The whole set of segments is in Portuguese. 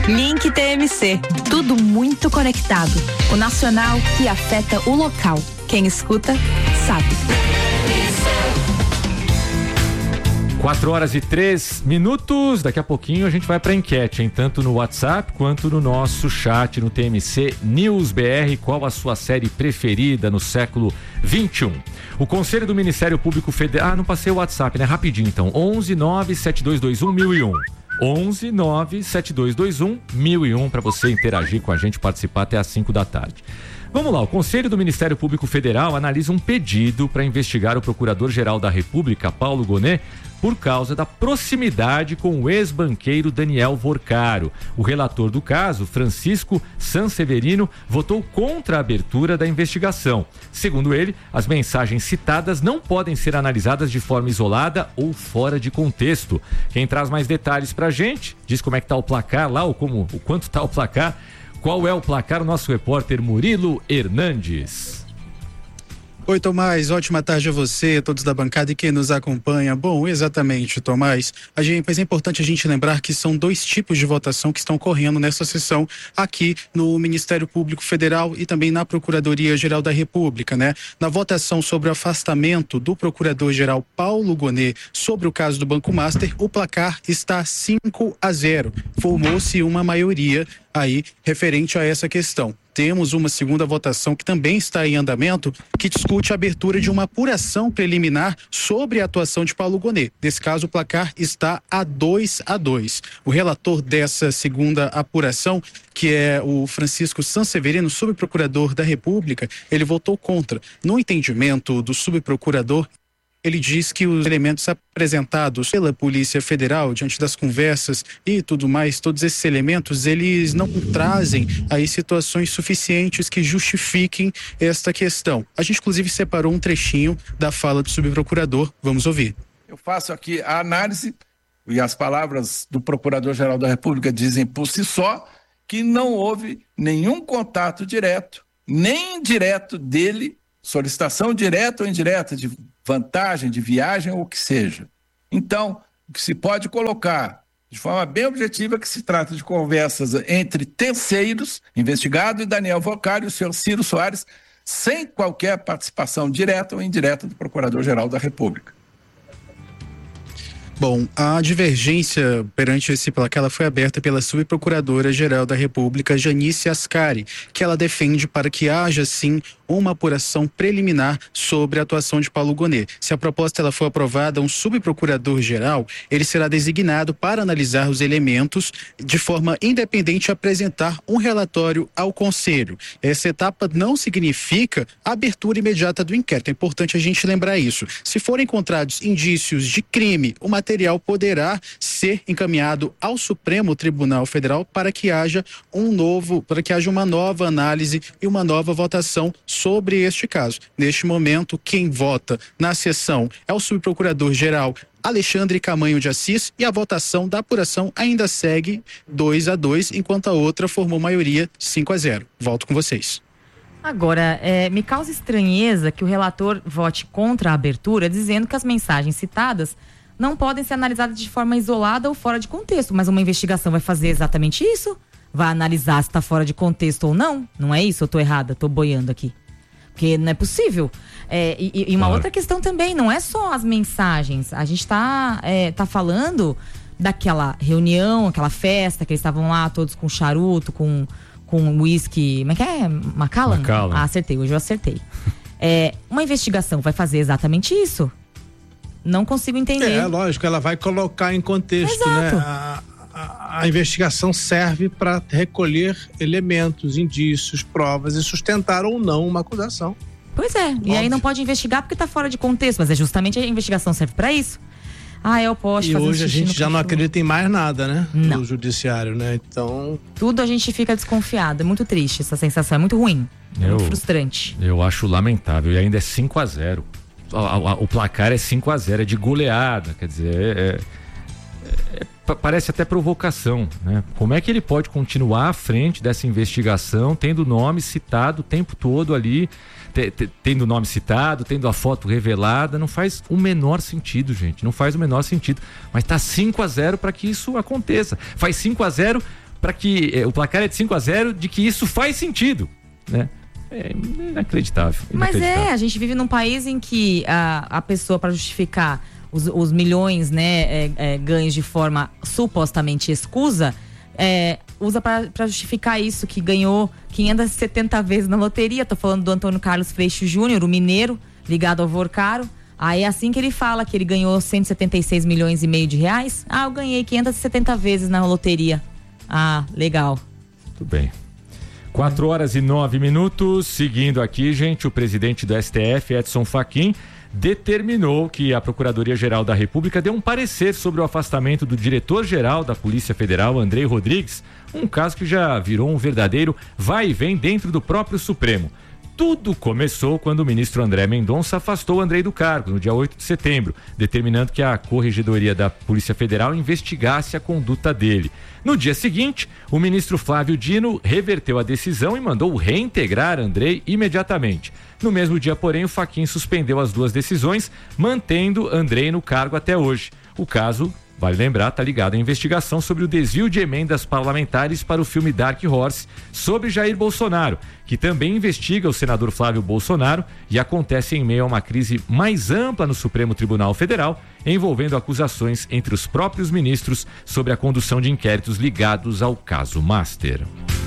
Link TMC, tudo muito conectado. O nacional que afeta o local. Quem escuta, sabe. 4h03. Daqui a pouquinho a gente vai para a enquete, hein? Tanto no WhatsApp quanto no nosso chat no TMC News BR. Qual a sua série preferida no século 21? O Conselho do Ministério Público Federal. Não passei o WhatsApp, né? Rapidinho então. 11-97221-1001. 11-97221-1001 para você interagir com a gente, participar até às 5 da tarde. Vamos lá, o Conselho do Ministério Público Federal analisa um pedido para investigar o Procurador-Geral da República, Paulo Gonet, por causa da proximidade com o ex-banqueiro Daniel Vorcaro. O relator do caso, Francisco Sanseverino, votou contra a abertura da investigação. Segundo ele, as mensagens citadas não podem ser analisadas de forma isolada ou fora de contexto. Quem traz mais detalhes pra gente, diz como é que tá o placar lá, ou o quanto tá o placar. Qual é o placar? O nosso repórter Murilo Hernandes. Oi, Tomás, ótima tarde a você, todos da bancada e quem nos acompanha. Bom, exatamente, Tomás. Mas é importante a gente lembrar que são dois tipos de votação que estão ocorrendo nessa sessão aqui no Ministério Público Federal e também na Procuradoria-Geral da República, né? Na votação sobre o afastamento do Procurador-Geral Paulo Gonet sobre o caso do Banco Master, o placar está 5-0. Formou-se uma maioria aí referente a essa questão. Temos uma segunda votação que também está em andamento, que discute a abertura de uma apuração preliminar sobre a atuação de Paulo Gonet. Nesse caso, o placar está 2-2. O relator dessa segunda apuração, que é o Francisco Sanseverino, subprocurador da República, ele votou contra. No entendimento do subprocurador, ele diz que os elementos apresentados pela Polícia Federal diante das conversas e tudo mais, todos esses elementos, eles não trazem aí situações suficientes que justifiquem esta questão. A gente inclusive separou um trechinho da fala do subprocurador, vamos ouvir. Eu faço aqui a análise e as palavras do Procurador-Geral da República dizem por si só que não houve nenhum contato direto, nem indireto dele, solicitação direta ou indireta de vantagem, de viagem ou o que seja. Então, o que se pode colocar de forma bem objetiva é que se trata de conversas entre terceiros, investigado e Daniel Vorcaro e o senhor Ciro Soares, sem qualquer participação direta ou indireta do Procurador-Geral da República. Bom, a divergência perante esse placar ela foi aberta pela subprocuradora-geral da República, Janice Ascari, que ela defende para que haja, sim, uma apuração preliminar sobre a atuação de Paulo Gonet. Se a proposta ela for aprovada, um subprocurador-geral, ele será designado para analisar os elementos de forma independente e apresentar um relatório ao Conselho. Essa etapa não significa a abertura imediata do inquérito. É importante a gente lembrar isso. Se forem encontrados indícios de crime, o material poderá ser encaminhado ao Supremo Tribunal Federal para que haja uma nova análise e uma nova votação sobre este caso. Neste momento, quem vota na sessão é o subprocurador-geral Alexandre Camanho de Assis e a votação da apuração ainda segue 2-2, enquanto a outra formou maioria 5-0. Volto com vocês. Agora, me causa estranheza que o relator vote contra a abertura, dizendo que as mensagens citadas não podem ser analisadas de forma isolada ou fora de contexto. Mas uma investigação vai fazer exatamente isso? Vai analisar se está fora de contexto ou não? Não é isso? Eu estou errada, estou boiando aqui. Porque não é possível. E uma outra questão também, não é só as mensagens. A gente tá falando daquela reunião, aquela festa, que eles estavam lá todos com charuto, com uísque. Como é que é? Macallan? Ah, acertei, hoje eu acertei. Uma investigação vai fazer exatamente isso? Não consigo entender. Lógico, ela vai colocar em contexto. Exato. Né? A investigação serve para recolher elementos, indícios, provas e sustentar ou não uma acusação. Pois é, óbvio. E aí não pode investigar porque está fora de contexto, mas justamente a investigação serve para isso. Eu posso fazer hoje a gente já não acredita em mais nada, né? Não. No judiciário, né? Então... Tudo a gente fica desconfiado, é muito triste essa sensação, é muito ruim, muito frustrante. Eu acho lamentável, e ainda é 5-0. O placar é 5-0, é de goleada, quer dizer, parece até provocação, né? Como é que ele pode continuar à frente dessa investigação, tendo o nome citado o tempo todo ali, tendo o nome citado, tendo a foto revelada? Não faz o menor sentido, gente, não faz o menor sentido, mas tá 5-0 para que isso aconteça. Faz 5-0 para que o placar é de 5-0, de que isso faz sentido, né? É inacreditável. Mas a gente vive num país em que a pessoa, para justificar os milhões, né, ganhos de forma supostamente escusa, usa para justificar isso, que ganhou 570 vezes na loteria. Tô falando do Antônio Carlos Freixo Júnior, o mineiro, ligado ao Vorcaro. Aí é assim que ele fala que ele ganhou 176 milhões e meio de reais. Eu ganhei 570 vezes na loteria. Legal. Tudo bem. 4h09. Seguindo aqui, gente, o presidente do STF, Edson Fachin, determinou que a Procuradoria-Geral da República dê um parecer sobre o afastamento do diretor-geral da Polícia Federal, Andrei Rodrigues, um caso que já virou um verdadeiro vai e vem dentro do próprio Supremo. Tudo começou quando o ministro André Mendonça afastou Andrei do cargo, no dia 8 de setembro, determinando que a Corregedoria da Polícia Federal investigasse a conduta dele. No dia seguinte, o ministro Flávio Dino reverteu a decisão e mandou reintegrar Andrei imediatamente. No mesmo dia, porém, o Fachin suspendeu as duas decisões, mantendo Andrei no cargo até hoje. O caso, vale lembrar, está ligado à investigação sobre o desvio de emendas parlamentares para o filme Dark Horse sobre Jair Bolsonaro, que também investiga o senador Flávio Bolsonaro e acontece em meio a uma crise mais ampla no Supremo Tribunal Federal, envolvendo acusações entre os próprios ministros sobre a condução de inquéritos ligados ao caso Master.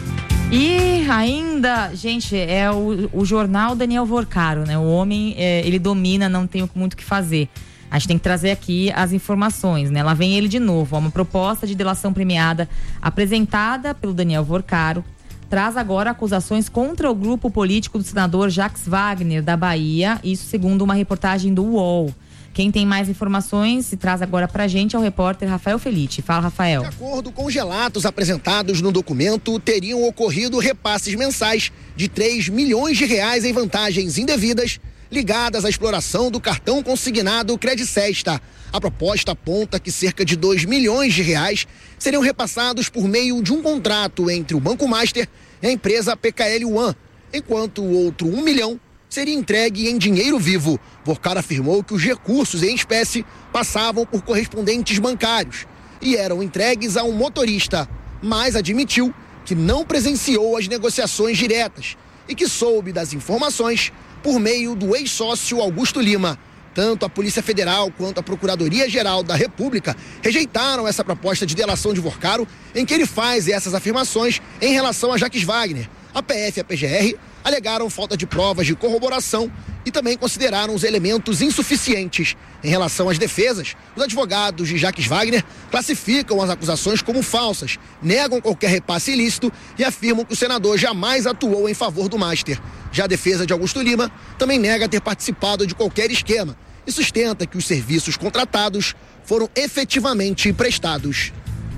E ainda, gente, o jornal Daniel Vorcaro, né? O homem, ele domina, não tem muito o que fazer. A gente tem que trazer aqui as informações, né? Lá vem ele de novo. Uma proposta de delação premiada apresentada pelo Daniel Vorcaro traz agora acusações contra o grupo político do senador Jacques Wagner, da Bahia, isso segundo uma reportagem do UOL. Quem tem mais informações se traz agora pra gente é o repórter Rafael Felitti. Fala, Rafael. De acordo com os relatos apresentados no documento, teriam ocorrido repasses mensais de 3 milhões de reais em vantagens indevidas ligadas à exploração do cartão consignado Credicesta. A proposta aponta que cerca de 2 milhões de reais seriam repassados por meio de um contrato entre o Banco Master e a empresa PKL One, enquanto o outro 1 milhão seria entregue em dinheiro vivo. Vorcaro afirmou que os recursos em espécie passavam por correspondentes bancários e eram entregues a um motorista, mas admitiu que não presenciou as negociações diretas e que soube das informações por meio do ex-sócio Augusto Lima. Tanto a Polícia Federal quanto a Procuradoria-Geral da República rejeitaram essa proposta de delação de Vorcaro, em que ele faz essas afirmações em relação a Jacques Wagner. A PF e a PGR alegaram falta de provas de corroboração e também consideraram os elementos insuficientes. Em relação às defesas, os advogados de Jacques Wagner classificam as acusações como falsas, negam qualquer repasse ilícito e afirmam que o senador jamais atuou em favor do Master. Já a defesa de Augusto Lima também nega ter participado de qualquer esquema e sustenta que os serviços contratados foram efetivamente prestados.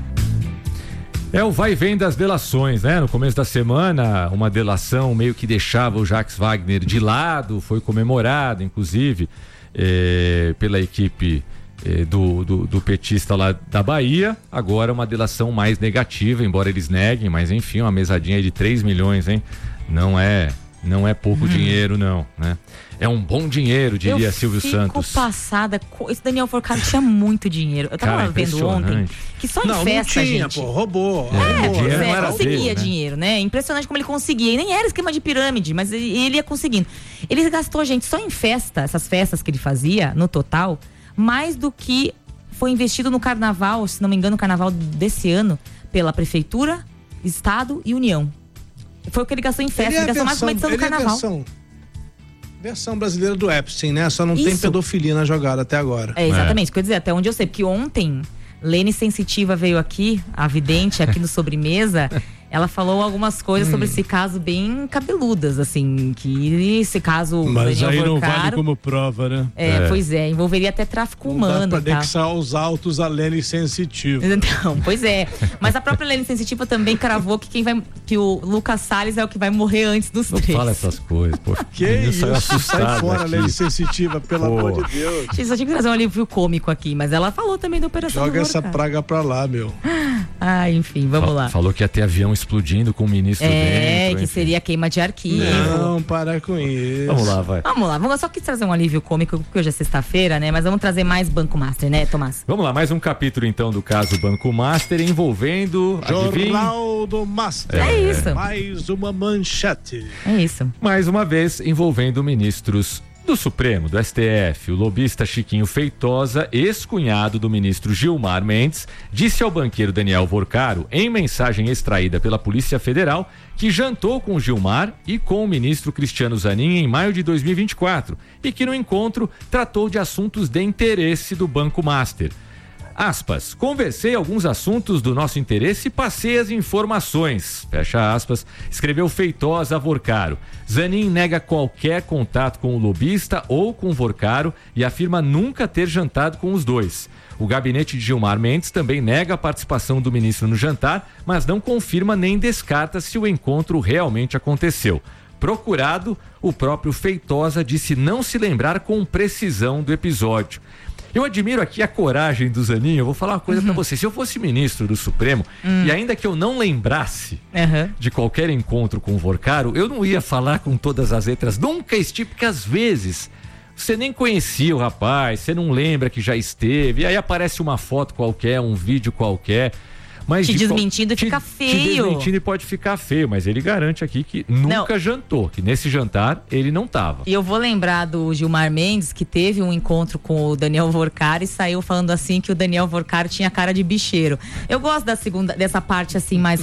É o vai e vem das delações, né? No começo da semana, uma delação meio que deixava o Jacques Wagner de lado, foi comemorado, inclusive, pela equipe do petista lá da Bahia. Agora uma delação mais negativa, embora eles neguem, mas enfim, uma mesadinha aí de 3 milhões, hein? Não é pouco dinheiro, não, né? É um bom dinheiro, diria Silvio Santos. Passada, esse Daniel Vorcaro tinha muito dinheiro. Eu tava vendo ontem que só em festa, não tinha, gente. Roubou. Conseguia dinheiro, né? Impressionante como ele conseguia. E nem era esquema de pirâmide, mas ele ia conseguindo. Ele gastou, gente, só em festa, essas festas que ele fazia, no total, mais do que foi investido no carnaval, se não me engano, o carnaval desse ano, pela Prefeitura, Estado e União. Foi o que ele gastou em festa, ele gastou mais que uma edição do carnaval. Versão brasileira do Epstein, né? Só não tem pedofilia na jogada até agora. Exatamente, quer dizer, até onde eu sei, porque ontem Lene Sensitiva veio aqui, a vidente aqui no Sobremesa, ela falou algumas coisas sobre esse caso bem cabeludas, assim, que esse caso... Mas aí não vale como prova, né? Pois é, envolveria até tráfico humano. Dá pra anexar aos autos a Lene Sensitiva. Então, pois é. Mas a própria Lene Sensitiva também cravou que o Lucas Salles é o que vai morrer antes dos três. Não fala essas coisas, pô. Que isso? Sai fora, Lene Sensitiva, pelo amor de Deus. Gente, só tinha que trazer um alívio cômico aqui, mas ela falou também da Operação Joga essa praga pra lá, meu. Enfim, vamos lá. Falou que ia ter avião explodindo com o ministro dentro. Que seria queima de arquivo. Não, para com isso. Vamos lá, vai. Vamos só quis trazer um alívio cômico, porque hoje é sexta-feira, né? Mas vamos trazer mais Banco Master, né, Tomás? Vamos lá, mais um capítulo então do caso Banco Master envolvendo... Jornal do Master. É isso. Mais uma manchete. É isso. Mais uma vez envolvendo ministros do Supremo, do STF. O lobista Chiquinho Feitosa, ex-cunhado do ministro Gilmar Mendes, disse ao banqueiro Daniel Vorcaro, em mensagem extraída pela Polícia Federal, que jantou com Gilmar e com o ministro Cristiano Zanin em maio de 2024 e que no encontro tratou de assuntos de interesse do Banco Master. Aspas, conversei alguns assuntos do nosso interesse e passei as informações, fecha aspas, escreveu Feitosa a Vorcaro. Zanin nega qualquer contato com o lobista ou com Vorcaro e afirma nunca ter jantado com os dois. O gabinete de Gilmar Mendes também nega a participação do ministro no jantar, mas não confirma nem descarta se o encontro realmente aconteceu. Procurado, o próprio Feitosa disse não se lembrar com precisão do episódio. Eu admiro aqui a coragem do Zanin. Eu vou falar uma coisa pra você. Se eu fosse ministro do Supremo e ainda que eu não lembrasse de qualquer encontro com o Vorcaro, eu não ia falar com todas as letras. Nunca estive, porque às vezes você nem conhecia o rapaz, você não lembra que já esteve, e aí aparece uma foto qualquer, um vídeo qualquer. Mas te desmentindo fica feio. Te desmentindo e pode ficar feio, mas ele garante aqui que nunca jantou, que nesse jantar ele não estava. E eu vou lembrar do Gilmar Mendes, que teve um encontro com o Daniel Vorcaro e saiu falando assim que o Daniel Vorcaro tinha cara de bicheiro. Eu gosto dessa parte assim mais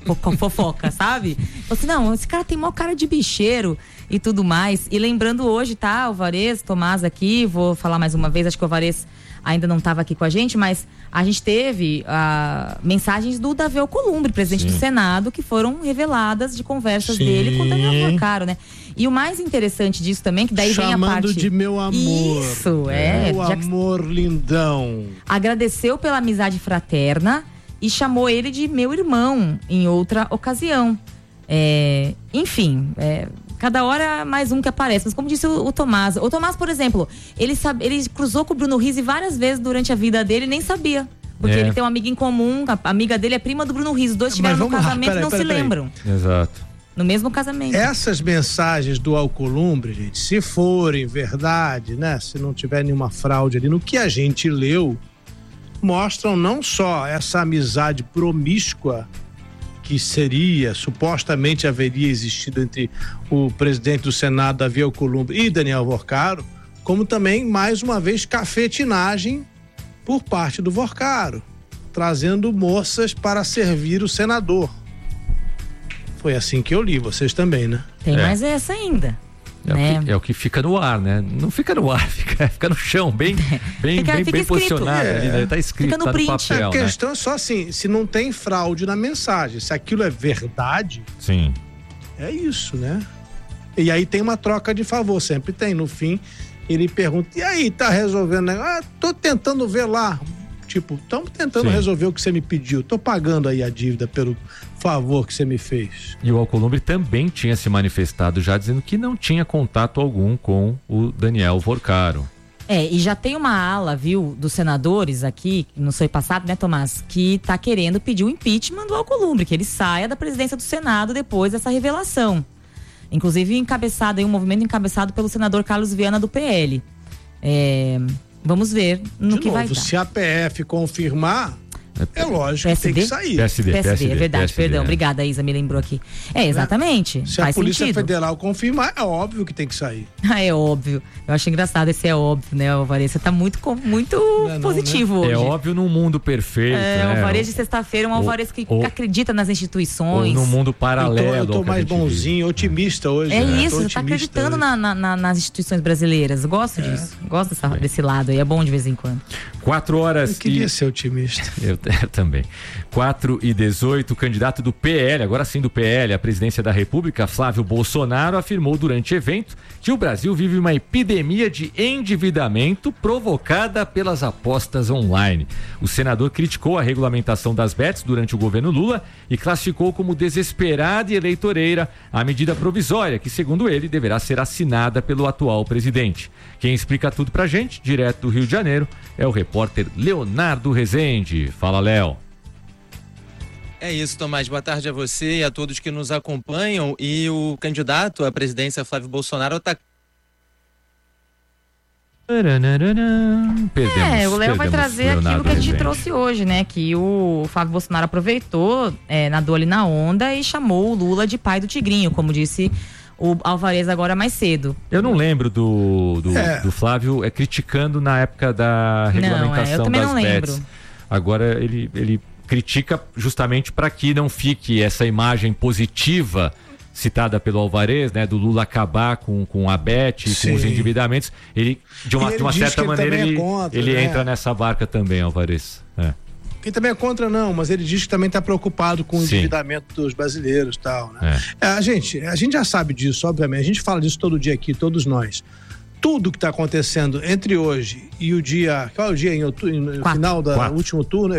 fofoca, sabe? Assim, não, esse cara tem maior cara de bicheiro e tudo mais. E lembrando hoje, tá, Alvarez, Tomás aqui, vou falar mais uma vez, acho que o Alvarez ainda não estava aqui com a gente, mas a gente teve mensagens do Davi Alcolumbre, presidente do Senado, que foram reveladas de conversas dele com o Daniel Vorcaro, né? E o mais interessante disso também, que daí vem a parte... Chamando de meu amor. Isso, meu amor lindão. Agradeceu pela amizade fraterna e chamou ele de meu irmão em outra ocasião. Enfim, cada hora mais um que aparece. Mas como disse o Tomás. O Tomás, por exemplo, ele cruzou com o Bruno Rizzi várias vezes durante a vida dele e nem sabia. Porque ele tem uma amiga em comum, a amiga dele é prima do Bruno Rizzi. Os dois estiveram no casamento e não se lembram. Exato. No mesmo casamento. Essas mensagens do Alcolumbre, gente, se forem verdade, né? Se não tiver nenhuma fraude ali, no que a gente leu, mostram não só essa amizade promíscua que supostamente haveria existido entre o presidente do Senado, Davi Alcolumbre, e Daniel Vorcaro, como também, mais uma vez, cafetinagem por parte do Vorcaro, trazendo moças para servir o senador. Foi assim que eu li, vocês também, né? Tem mais essa ainda. É o que fica no ar, né? Não fica no ar, fica no chão, bem posicionado ali, né? Tá escrito, fica no print. Papel, a questão é só assim, se não tem fraude na mensagem, se aquilo é verdade, sim, é isso, né? E aí tem uma troca de favor, sempre tem. No fim, ele pergunta, e aí, tá resolvendo, né? Tô tentando ver lá. Tipo, estamos tentando resolver o que você me pediu. Tô pagando aí a dívida pelo favor que você me fez. E o Alcolumbre também tinha se manifestado já dizendo que não tinha contato algum com o Daniel Vorcaro. E já tem uma ala, viu, dos senadores aqui, não sei passado, né, Tomás, que tá querendo pedir o impeachment do Alcolumbre, que ele saia da presidência do Senado depois dessa revelação. Inclusive um movimento encabeçado pelo senador Carlos Viana do PL. Vamos ver no que vai dar. Se a PF confirmar, é lógico PSD? que tem que sair. PSD, é verdade, PSD, perdão. Obrigada, Isa, me lembrou aqui. Exatamente. Se a Polícia Federal confirmar, é óbvio que tem que sair. É óbvio. Eu acho engraçado esse óbvio, né, Alvarez? Você tá muito positivo hoje. É óbvio num mundo perfeito, né? O Alvarez de sexta-feira é um Alvarez que acredita nas instituições. Ou no mundo paralelo. Eu tô mais bonzinho, otimista hoje. Isso, você tá acreditando nas instituições brasileiras. Gosto disso. Gosto desse lado aí, é bom de vez em quando. 4h. Eu queria ser otimista. Eu também. 4h18, o candidato do PL, agora sim do PL, à presidência da República, Flávio Bolsonaro, afirmou durante evento que o Brasil vive uma epidemia de endividamento provocada pelas apostas online. O senador criticou a regulamentação das bets durante o governo Lula e classificou como desesperada e eleitoreira a medida provisória que, segundo ele, deverá ser assinada pelo atual presidente. Quem explica tudo pra gente, direto do Rio de Janeiro, é o repórter Leonardo Rezende. Fala, Léo. É isso, Tomás. Boa tarde a você e a todos que nos acompanham. E o candidato à presidência, Flávio Bolsonaro, está... O Léo vai trazer aquilo que a gente trouxe hoje, né? Que o Flávio Bolsonaro aproveitou, nadou ali na onda e chamou o Lula de pai do Tigrinho, como disse o Alvarez agora mais cedo. Eu não lembro do Flávio criticando na época da regulamentação das bets. Agora ele critica justamente para que não fique essa imagem positiva citada pelo Alvarez, né, do Lula acabar com a bet, com os endividamentos. Ele, de uma certa maneira, ele entra nessa barca também, Alvarez. Quem também é contra, não, mas ele diz que também está preocupado com o endividamento dos brasileiros e tal, né? A gente já sabe disso, obviamente, a gente fala disso todo dia aqui, todos nós. Tudo que está acontecendo entre hoje e o dia, qual é o dia no final do último turno?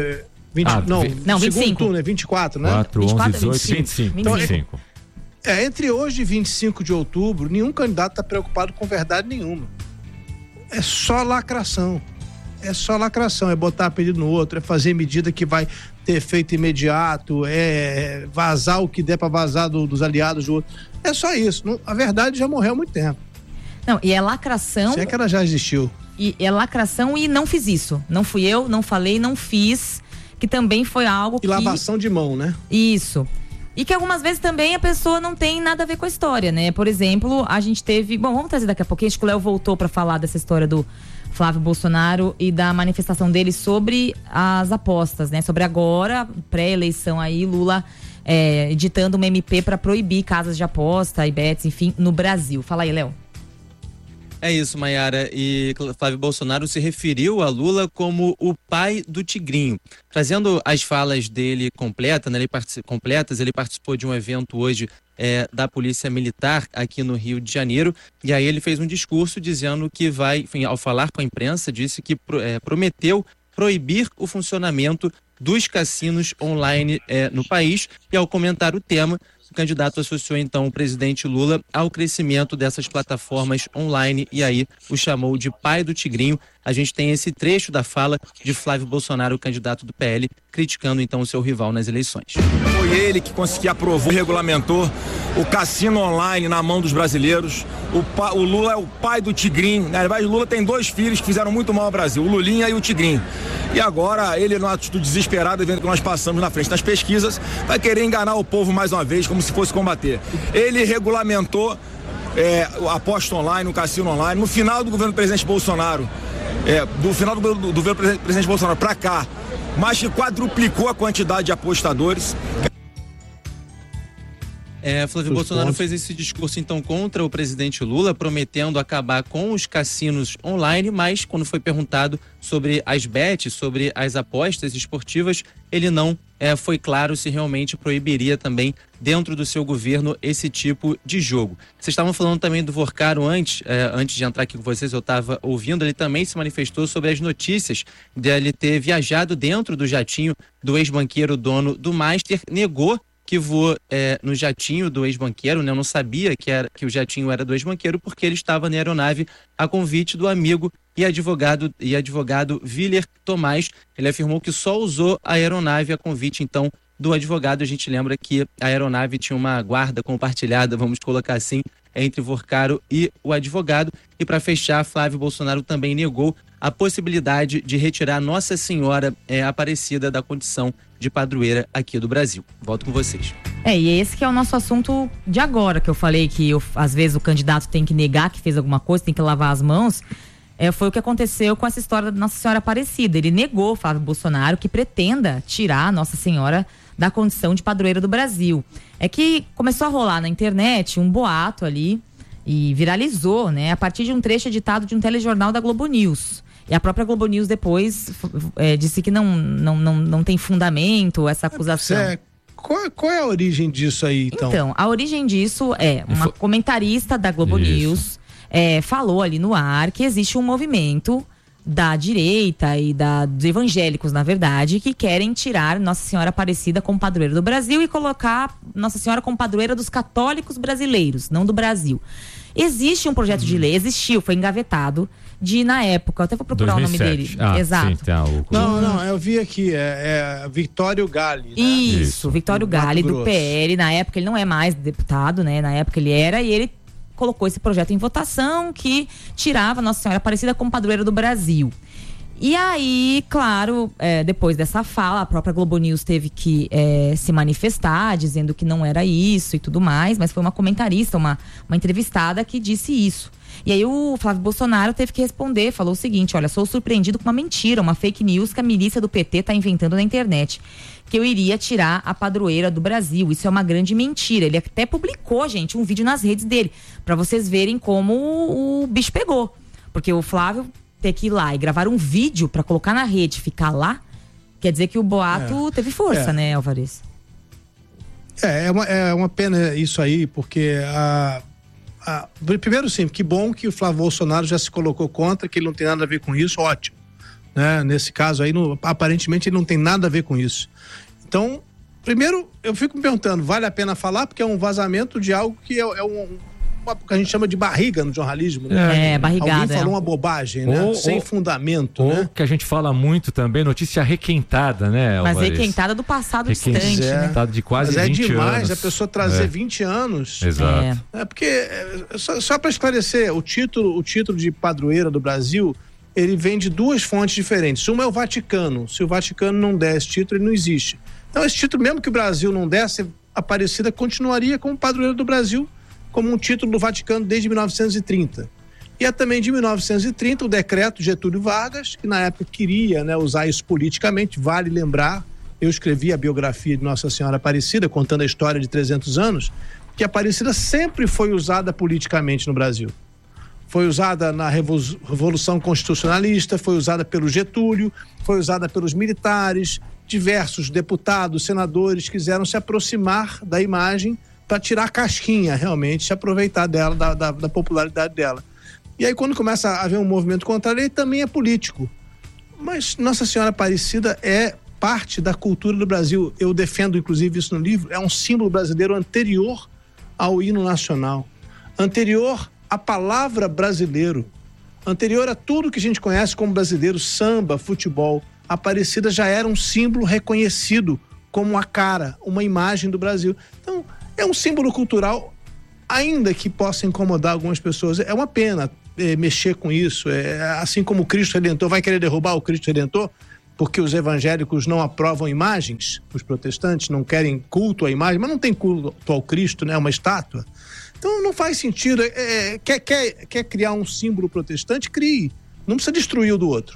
25. Segundo turno é 24, né? 4, 11, 18, 25. Então, 25. Entre hoje e 25 de outubro, nenhum candidato está preocupado com verdade nenhuma. É só lacração. É botar pedido no outro, é fazer medida que vai ter efeito imediato, é vazar o que der para vazar dos aliados do outro. É só isso. A verdade já morreu há muito tempo. Não, e é lacração. Se é que ela já existiu. E é lacração e não fiz isso. Não fui eu, não falei, não fiz. Que também foi algo E lavação de mão, né? Isso. E que algumas vezes também a pessoa não tem nada a ver com a história, né? Por exemplo, a gente teve... Bom, vamos trazer daqui a pouquinho. Acho que o Léo voltou para falar dessa história do Flávio Bolsonaro e da manifestação dele sobre as apostas, né? Sobre agora, pré-eleição aí, Lula editando uma MP para proibir casas de aposta e bets, enfim, no Brasil. Fala aí, Léo. É isso, Mayara. E Flávio Bolsonaro se referiu a Lula como o pai do Tigrinho. Trazendo as falas dele completas, ele participou de um evento hoje da Polícia Militar aqui no Rio de Janeiro. E aí ele fez um discurso dizendo que vai, enfim, ao falar com a imprensa, disse que prometeu proibir o funcionamento dos cassinos online no país. E ao comentar o tema, o candidato associou então o presidente Lula ao crescimento dessas plataformas online e aí o chamou de pai do Tigrinho. A gente tem esse trecho da fala de Flávio Bolsonaro, o candidato do PL, criticando então o seu rival nas eleições. Foi ele que conseguiu, aprovou e regulamentou o cassino online na mão dos brasileiros. O Lula é o pai do Tigrinho. Na verdade, o Lula tem 2 filhos que fizeram muito mal ao Brasil, o Lulinha e o Tigrinho. E agora ele, numa atitude desesperada, vendo que nós passamos na frente das pesquisas, vai querer enganar o povo mais uma vez, como se fosse combater. Ele regulamentou a aposta online, o cassino online. No final do governo do presidente Bolsonaro, do final do governo do presidente Bolsonaro para cá, mais que quadruplicou a quantidade de apostadores. Flávio Bolsonaro fez esse discurso então contra o presidente Lula, prometendo acabar com os cassinos online, mas quando foi perguntado sobre as bets, sobre as apostas esportivas, ele não foi claro se realmente proibiria também dentro do seu governo esse tipo de jogo. Vocês estavam falando também do Vorcaro antes de entrar aqui com vocês, eu estava ouvindo, ele também se manifestou sobre as notícias dele ter viajado dentro do jatinho do ex-banqueiro dono do Master, negou que voou no jatinho do ex-banqueiro, né? Eu não sabia que o jatinho era do ex-banqueiro porque ele estava na aeronave a convite do amigo e advogado Willer Tomás. Ele afirmou que só usou a aeronave a convite, então, do advogado. A gente lembra que a aeronave tinha uma guarda compartilhada, vamos colocar assim, entre Vorcaro e o advogado. E para fechar, Flávio Bolsonaro também negou a possibilidade de retirar Nossa Senhora Aparecida da condição de padroeira aqui do Brasil. Volto com vocês. E esse que é o nosso assunto de agora, que eu falei que às vezes o candidato tem que negar que fez alguma coisa, tem que lavar as mãos. Foi o que aconteceu com essa história da Nossa Senhora Aparecida. Ele negou, Flávio Bolsonaro, que pretenda tirar Nossa Senhora da condição de padroeira do Brasil. É que começou a rolar na internet um boato ali e viralizou, né, a partir de um trecho editado de um telejornal da Globo News. E a própria Globo News depois disse que não tem fundamento essa acusação. Qual é a origem disso aí, então? Então, a origem disso uma comentarista da Globo News falou ali no ar que existe um movimento da direita e dos evangélicos, na verdade, que querem tirar Nossa Senhora Aparecida como padroeira do Brasil e colocar Nossa Senhora como padroeira dos católicos brasileiros, não do Brasil. Existe um projeto de lei, foi engavetado, na época, eu até vou procurar 2007. O nome dele. Exato. Sim, tá, Não, eu vi aqui, é Victório Galli. Né? Isso, Victório Galli, do PL. Na época ele não é mais deputado, né? Na época ele era, e ele colocou esse projeto em votação que tirava Nossa Senhora Aparecida como padroeira do Brasil. E aí, claro, depois dessa fala, a própria Globo News teve que se manifestar, dizendo que não era isso e tudo mais, mas foi uma comentarista, uma entrevistada que disse isso. E aí o Flávio Bolsonaro teve que responder, falou o seguinte: olha, sou surpreendido com uma mentira, uma fake news que a milícia do PT está inventando na internet, que eu iria tirar a padroeira do Brasil. Isso é uma grande mentira. Ele até publicou, gente, um vídeo nas redes dele, para vocês verem como o bicho pegou. Porque o Flávio ter que ir lá e gravar um vídeo para colocar na rede, ficar lá, quer dizer que o boato teve força, né, Alvarez? É uma pena isso aí, porque primeiro, sim, que bom que o Flávio Bolsonaro já se colocou contra, que ele não tem nada a ver com isso, ótimo. Né? Nesse caso aí, aparentemente ele não tem nada a ver com isso. Então, primeiro, eu fico me perguntando, vale a pena falar? Porque é um vazamento de algo que que a gente chama de barriga no jornalismo, né? Barrigada. Alguém falou uma bobagem, né? Sem fundamento, ou né? que a gente fala muito também, notícia requentada, né, Mas Alvarez? requentada do passado distante, né? Requentada de quase 20 anos. Mas é demais a pessoa trazer 20 anos. Exato. Porque, só para esclarecer, o título de padroeira do Brasil, ele vem de duas fontes diferentes. Uma é o Vaticano. Se o Vaticano não der esse título, ele não existe. Então, esse título, mesmo que o Brasil não desse, Aparecida continuaria como padroeira do Brasil, como um título do Vaticano desde 1930. E é também de 1930 o decreto Getúlio Vargas, que na época queria, né, usar isso politicamente. Vale lembrar, eu escrevi a biografia de Nossa Senhora Aparecida, contando a história de 300 anos, que a Aparecida sempre foi usada politicamente no Brasil. Foi usada na Revolução Constitucionalista, foi usada pelo Getúlio, foi usada pelos militares, diversos deputados, senadores quiseram se aproximar da imagem para tirar a casquinha, realmente, se aproveitar dela, da popularidade dela. E aí, quando começa a haver um movimento contrário, ele também é político. Mas Nossa Senhora Aparecida é parte da cultura do Brasil. Eu defendo, inclusive, isso no livro. É um símbolo brasileiro anterior ao hino nacional, anterior à palavra brasileiro, anterior a tudo que a gente conhece como brasileiro, samba, futebol. A Aparecida já era um símbolo reconhecido como a cara, uma imagem do Brasil. Então, é um símbolo cultural, ainda que possa incomodar algumas pessoas. É uma pena mexer com isso. Assim como o Cristo Redentor vai querer derrubar o Cristo Redentor, porque os evangélicos não aprovam imagens, os protestantes não querem culto à imagem, mas não tem culto ao Cristo, né? Uma estátua. Então não faz sentido. Quer criar um símbolo protestante? Crie. Não precisa destruir o do outro.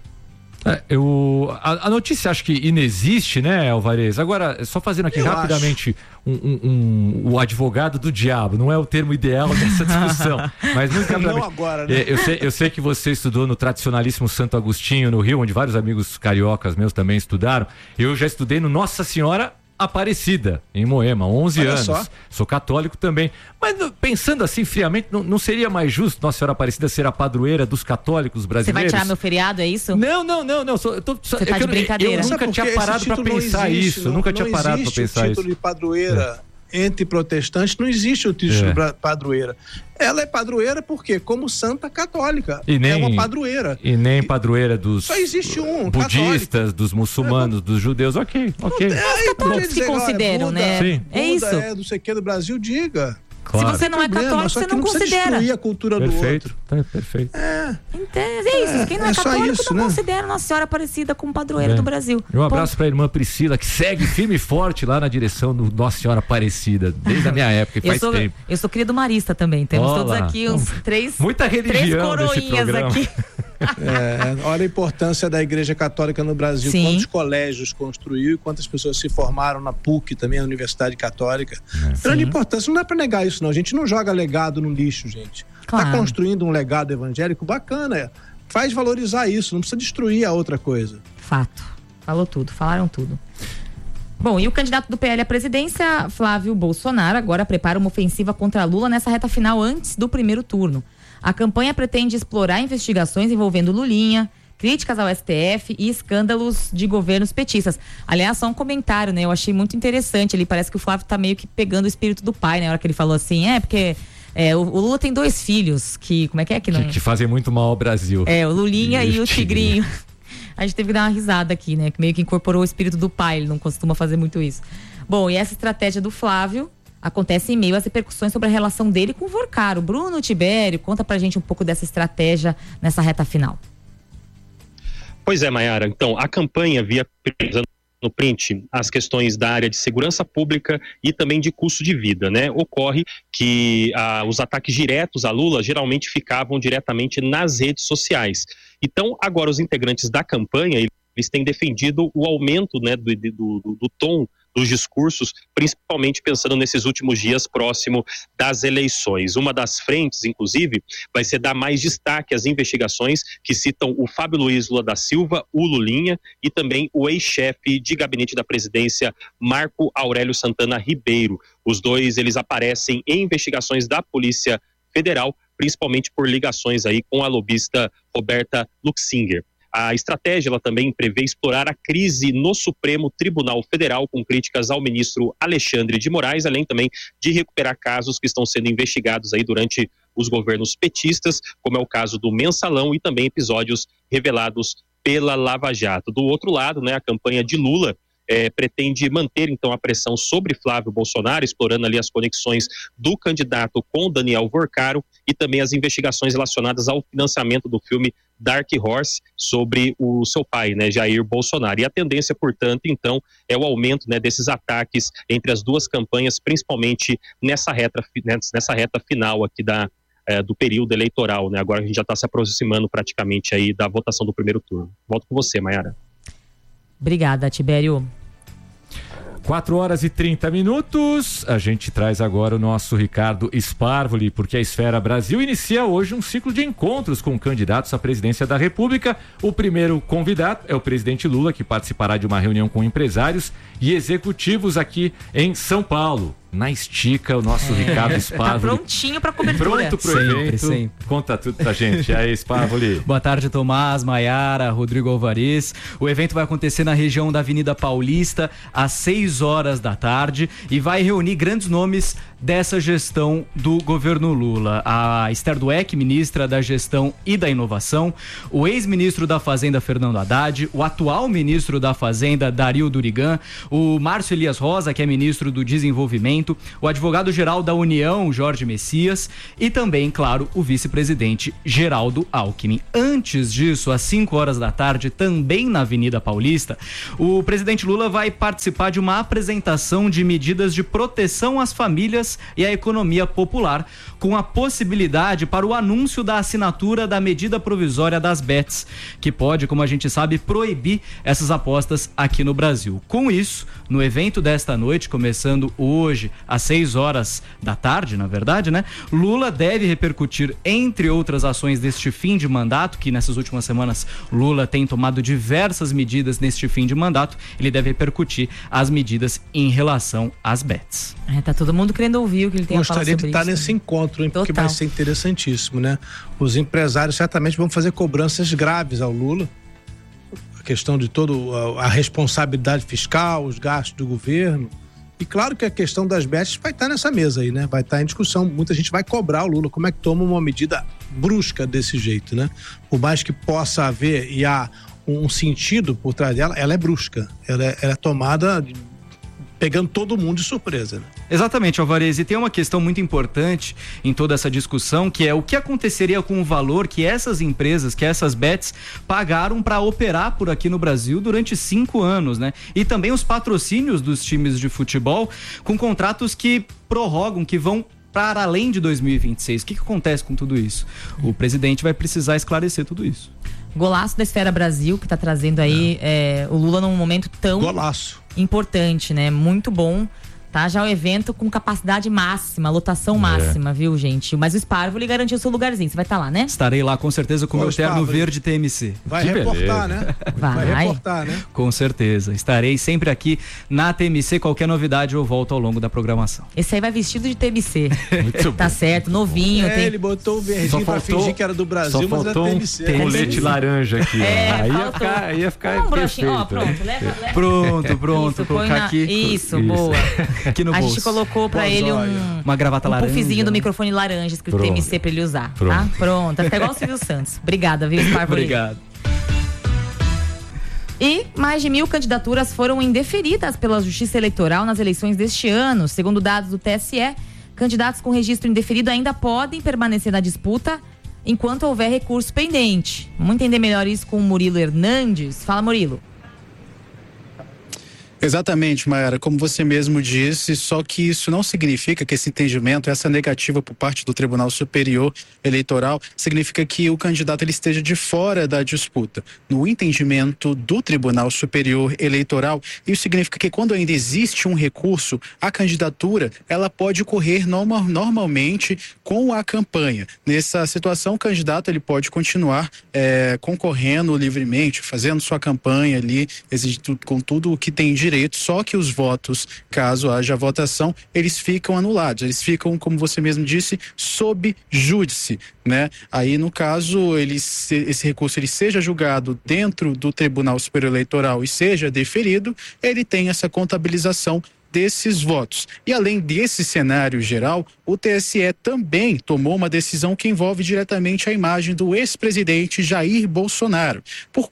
A notícia acho que inexiste, né, Alvarez? Agora, só fazendo aqui rapidamente o advogado do diabo, não é o termo ideal dessa discussão, mas muito não agora, né? Eu sei que você estudou no tradicionalíssimo Santo Agostinho, no Rio, onde vários amigos cariocas meus também estudaram. Eu já estudei no Nossa Senhora Aparecida, em Moema, 11 anos. Só. Sou católico também. Mas pensando assim friamente, não seria mais justo Nossa Senhora Aparecida ser a padroeira dos católicos brasileiros? Você vai tirar meu feriado, é isso? Não. Você tá de brincadeira. Eu nunca tinha parado para pensar isso. Nunca tinha parado para pensar isso. Não existe o título de padroeira entre protestantes, não existe o título de padroeira. Ela é padroeira porque, como santa católica, é uma padroeira. E nem padroeira dos só existe budistas, católico. Dos muçulmanos, dos judeus, ok. Os católicos se consideram, Buda, né? Sim. É isso. Não sei o que do Brasil, diga. Claro. Se você não é católico, você não considera. Destruir a cultura do outro. Perfeito. É isso. Quem não é católico isso, não considera Nossa Senhora Aparecida como padroeira do Brasil. E um abraço para a irmã Priscila, que segue firme e forte lá na direção do Nossa Senhora Aparecida, desde a minha época, e faz tempo. Eu sou querido marista também. Temos todos aqui uns três coroinhas aqui. Olha a importância da Igreja Católica no Brasil. Sim. Quantos colégios construiu, quantas pessoas se formaram na PUC, também a Universidade Católica. Grande importância, não dá para negar isso não. A gente não joga legado no lixo, gente. Tá construindo um legado evangélico bacana, faz valorizar isso, não precisa destruir a outra coisa. Fato, falou tudo, falaram tudo. Bom, e o candidato do PL à presidência, Flávio Bolsonaro, agora prepara uma ofensiva contra Lula nessa reta final antes do primeiro turno. A campanha pretende explorar investigações envolvendo Lulinha, críticas ao STF e escândalos de governos petistas. Aliás, só um comentário, né? Eu achei muito interessante. Ele parece que o Flávio tá meio que pegando o espírito do pai, né? Na hora que ele falou assim, porque O Lula tem 2 filhos que, como é que não... Que fazem muito mal ao Brasil. O Lulinha e o Tigrinho. A gente teve que dar uma risada aqui, né? Que meio que incorporou o espírito do pai, ele não costuma fazer muito isso. Bom, e essa estratégia do Flávio acontece em meio às repercussões sobre a relação dele com o Vorcaro. Bruno Tibério, conta pra gente um pouco dessa estratégia nessa reta final. Pois é, Mayara. Então, a campanha via no print as questões da área de segurança pública e também de custo de vida, né? Ocorre que os ataques diretos a Lula geralmente ficavam diretamente nas redes sociais. Então, agora os integrantes da campanha, eles têm defendido o aumento, né, do tom dos discursos, principalmente pensando nesses últimos dias próximo das eleições. Uma das frentes, inclusive, vai ser dar mais destaque às investigações que citam o Fábio Luiz Lula da Silva, o Lulinha, e também o ex-chefe de gabinete da presidência, Marco Aurélio Santana Ribeiro. Os dois, eles aparecem em investigações da Polícia Federal, principalmente por ligações aí com a lobista Roberta Luxinger. A estratégia, ela também prevê explorar a crise no Supremo Tribunal Federal, com críticas ao ministro Alexandre de Moraes, além também de recuperar casos que estão sendo investigados aí durante os governos petistas, como é o caso do Mensalão e também episódios revelados pela Lava Jato. Do outro lado, né, a campanha de Lula pretende manter então a pressão sobre Flávio Bolsonaro, explorando ali as conexões do candidato com Daniel Vorcaro e também as investigações relacionadas ao financiamento do filme Dark Horse sobre o seu pai, né, Jair Bolsonaro. E a tendência, portanto, então, é o aumento, né, desses ataques entre as duas campanhas, principalmente nessa reta final aqui do período eleitoral, né? Agora a gente já está se aproximando praticamente aí da votação do primeiro turno. Volto com você, Mayara. Obrigada, Tibério. 4h30. A gente traz agora o nosso Ricardo Sparvoli, porque a Esfera Brasil inicia hoje um ciclo de encontros com candidatos à presidência da República. O primeiro convidado é o presidente Lula, que participará de uma reunião com empresários e executivos aqui em São Paulo. Na estica, o nosso Ricardo Sparvoli. Tá prontinho pra cobertura. Pronto pro evento. Sempre. Conta tudo pra gente. Aí, Sparvoli. Boa tarde, Tomás, Mayara, Rodrigo Alvarez. O evento vai acontecer na região da Avenida Paulista às 6h da tarde e vai reunir grandes nomes dessa gestão do governo Lula. A Esther Dweck, ministra da Gestão e da Inovação, o ex-ministro da Fazenda, Fernando Haddad, o atual ministro da Fazenda, Dario Durigan, o Márcio Elias Rosa, que é ministro do Desenvolvimento, o advogado-geral da União, Jorge Messias, e também, claro, o vice-presidente Geraldo Alckmin. Antes disso, às 5h da tarde, também na Avenida Paulista, o presidente Lula vai participar de uma apresentação de medidas de proteção às famílias e à economia popular, com a possibilidade para o anúncio da assinatura da medida provisória das bets, que pode, como a gente sabe, proibir essas apostas aqui no Brasil. Com isso, no evento desta noite, começando hoje às 6h da tarde, na verdade, né? Lula deve repercutir, entre outras ações deste fim de mandato, que nessas últimas semanas Lula tem tomado diversas medidas neste fim de mandato, ele deve repercutir as medidas em relação às bets. Tá todo mundo querendo ouvir o que ele tem a falar sobre isso. Gostaria de estar nesse encontro, hein, porque vai ser interessantíssimo, né? Os empresários certamente vão fazer cobranças graves ao Lula, a questão de toda a responsabilidade fiscal, os gastos do governo. E claro que a questão das bets vai estar nessa mesa aí, né? Vai estar em discussão. Muita gente vai cobrar o Lula. Como é que toma uma medida brusca desse jeito, né? Por mais que possa haver e há um sentido por trás dela, ela é brusca. Ela é tomada pegando todo mundo de surpresa, né? Exatamente, Alvarez, e tem uma questão muito importante em toda essa discussão, que é o que aconteceria com o valor que essas empresas, que essas bets pagaram para operar por aqui no Brasil durante 5 anos, né? E também os patrocínios dos times de futebol com contratos que prorrogam, que vão para além de 2026. O que acontece com tudo isso? O presidente vai precisar esclarecer tudo isso. Golaço da Esfera Brasil, que tá trazendo aí o Lula num momento tão importante, né? Muito bom. Tá, já o evento com capacidade máxima, lotação máxima, viu, gente? Mas o Sparvoli garantiu seu lugarzinho, você vai estar lá, né? Estarei lá com certeza com o meu terno verde TMC. Vai reportar, né? Vai reportar, né? Com certeza, estarei sempre aqui na TMC, qualquer novidade eu volto ao longo da programação. Esse aí vai vestido de TMC. Muito tá bom. certo, novinho. Ele botou o verdinho pra fingir que era do Brasil, mas era TMC. Um colete laranja aqui. Aí ia ficar um broxinho, ó, pronto, leva. Pronto, Isso, colocar aqui. Isso, boa. Aqui no A bolso. gente colocou pra ele uma gravata laranja. puffzinho do microfone laranja, escrito Pronto. TMC pra ele usar, Pronto. tá? Pronto, vai ficar igual o Silvio Santos. Obrigada, viu, Sparvoli? Obrigado. E mais de 1.000 candidaturas foram indeferidas pela Justiça Eleitoral nas eleições deste ano. Segundo dados do TSE, candidatos com registro indeferido ainda podem permanecer na disputa enquanto houver recurso pendente. Vamos entender melhor isso com o Murilo Hernandes. Fala, Murilo. Exatamente, Mayara, como você mesmo disse, só que isso não significa que esse entendimento, essa negativa por parte do Tribunal Superior Eleitoral, significa que o candidato ele esteja de fora da disputa. No entendimento do Tribunal Superior Eleitoral, isso significa que quando ainda existe um recurso, a candidatura ela pode correr normalmente com a campanha. Nessa situação, o candidato ele pode continuar concorrendo livremente, fazendo sua campanha ali, com tudo o que tem direito, só que os votos, caso haja votação, eles ficam anulados, eles ficam, como você mesmo disse, sob júdice, né? Aí, no caso, esse recurso ele seja julgado dentro do Tribunal Superior Eleitoral e seja deferido, ele tem essa contabilização desses votos. E além desse cenário geral, o TSE também tomou uma decisão que envolve diretamente a imagem do ex-presidente Jair Bolsonaro. Por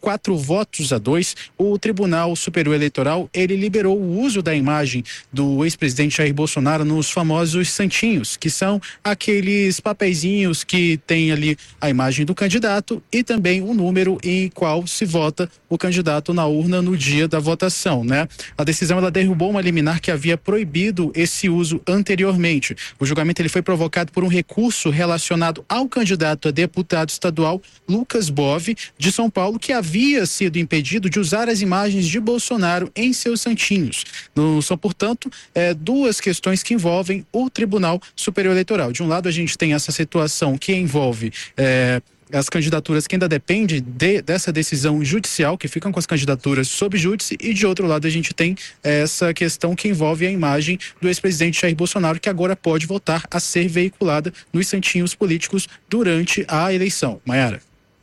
4-2, o Tribunal Superior Eleitoral, ele liberou o uso da imagem do ex-presidente Jair Bolsonaro nos famosos santinhos, que são aqueles papeizinhos que tem ali a imagem do candidato e também o número em qual se vota o candidato na urna no dia da votação, né? A decisão ela derrubou uma liminar que havia proibido esse uso anteriormente. O julgamento ele foi provocado por um recurso relacionado ao candidato a deputado estadual Lucas Bove, de São Paulo, que havia sido impedido de usar as imagens de Bolsonaro em seus santinhos. São, portanto, duas questões que envolvem o Tribunal Superior Eleitoral. De um lado, a gente tem essa situação que envolve as candidaturas que ainda dependem dessa decisão judicial, que ficam com as candidaturas sob júdice, e de outro lado a gente tem essa questão que envolve a imagem do ex-presidente Jair Bolsonaro, que agora pode voltar a ser veiculada nos santinhos políticos durante a eleição. Mayara.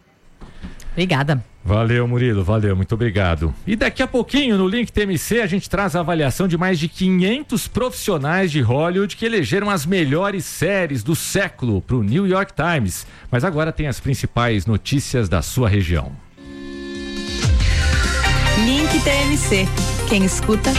Obrigada. Valeu, Murilo, valeu, muito obrigado. E daqui a pouquinho, no Link TMC, a gente traz a avaliação de mais de 500 profissionais de Hollywood que elegeram as melhores séries do século para o New York Times. Mas agora tem as principais notícias da sua região. Link TMC. Quem escuta